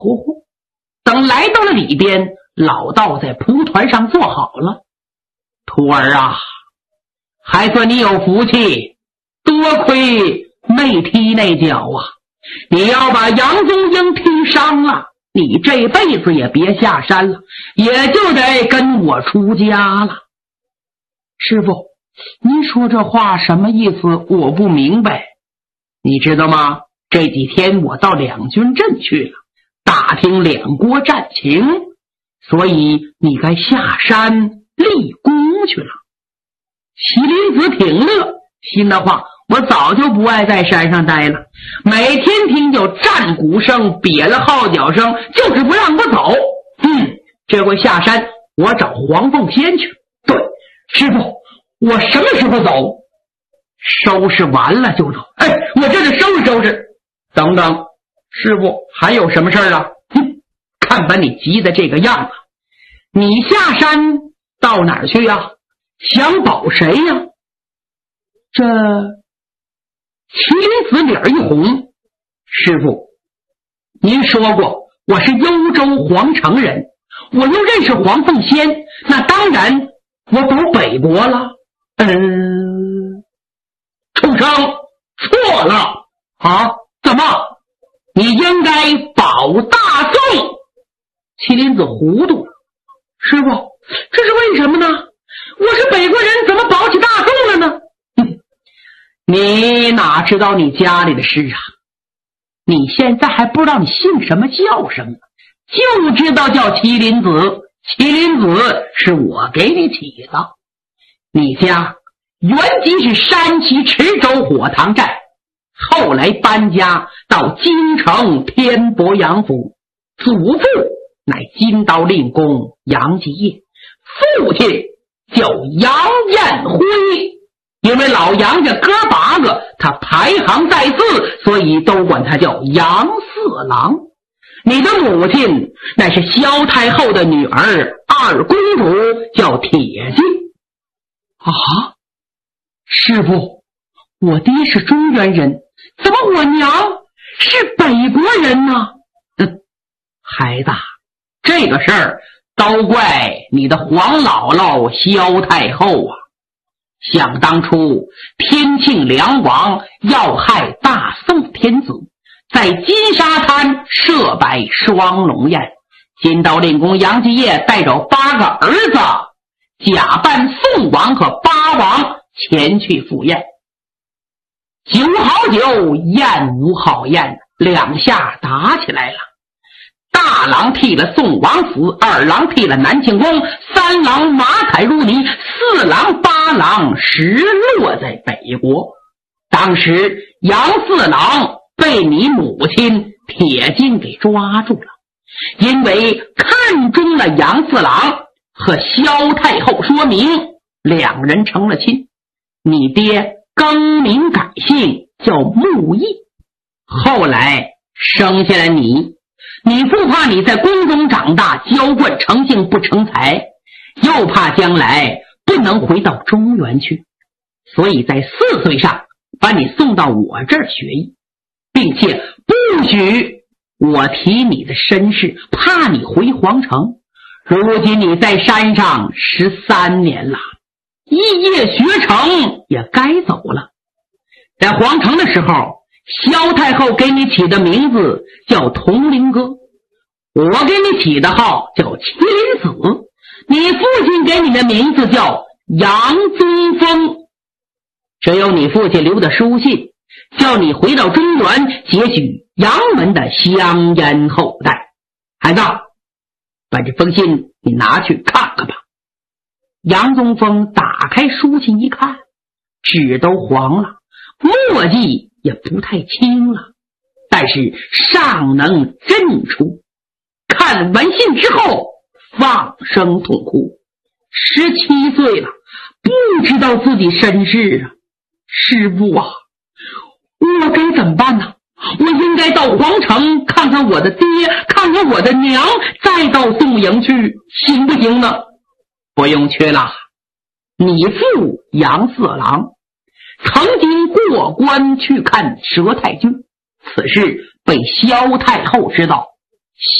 呼呼，等来到了里边，老道在蒲团上坐好了。徒儿啊，还算你有福气，多亏没踢那脚啊！你要把杨宗英踢伤了，你这辈子也别下山了，也就得跟我出家了。师父，您说这话什么意思？我不明白。你知道吗？这几天我到两军阵去了，打听两国战情，所以你该下山立功去了。麒麟子挺乐，心的话，我早就不爱在山上待了，每天听有战鼓声，瘪了号角声，就是不让我走。这回下山，我找黄凤仙去。对，师父，我什么时候走？收拾完了就走。我这是收拾收拾。等等，师父还有什么事儿啊？看把你急的这个样子，你下山到哪儿去呀？想保谁呀？这麒麟子脸一红，师父，您说过我是幽州皇城人，我又认识黄凤仙，那当然我保北国了。畜生，错了啊！怎么？你应该保大宋。麒麟子糊涂了，师父，这是为什么呢？我是北国人，怎么保起大宋了呢？你哪知道你家里的事啊？你现在还不知道你姓什么叫什么，就知道叫麒麟子。麒麟子是我给你起的。你家原籍是山西池州火塘寨，后来搬家到京城天伯阳府，祖父乃金刀令公杨继业，父亲叫杨彦辉。因为老杨家哥8个，他排行在4，所以都管他叫杨四郎。你的母亲乃是萧太后的女儿二公主，叫铁骑。啊，师父，我爹是中原人，怎么我娘是北国人呢？孩子，这个事儿都怪你的黄姥姥萧太后啊！想当初天庆梁王要害大宋天子，在金沙滩设摆双龙宴，金刀令公杨继业带着8个儿子，假扮宋王和八王前去赴宴。酒好酒，宴无好宴，两下打起来了。大郎替了宋王府，二郎替了南庆宫，三郎马踩入泥，四郎八郎实落在北国。当时杨四郎被你母亲铁金给抓住了，因为看中了杨四郎，和萧太后说明，两人成了亲。你爹更名改姓叫穆义，后来生下了你。你父怕你在宫中长大，娇惯成性不成才，又怕将来不能回到中原去，所以在4岁上把你送到我这儿学艺，并且不许我提你的身世，怕你回皇城。如今你在山上13年了，一夜学成也该走了。在皇城的时候，萧太后给你起的名字叫铜铃哥，我给你起的号叫麒麟子，你父亲给你的名字叫杨宗峰。只有你父亲留的书信，叫你回到中原结许杨门的香烟后代。孩子，把这封信你拿去看看吧。杨宗峰打开书信一看，纸都黄了，墨迹也不太清了，但是尚能认出。看完信之后放声痛哭，17岁了，不知道自己身世啊！师父啊，我该怎么办呢？我应该到皇城看看我的爹，看看我的娘，再到宋营去，行不行呢？不用去了，你父杨四郎曾经过关去看佘太君，此事被萧太后知道，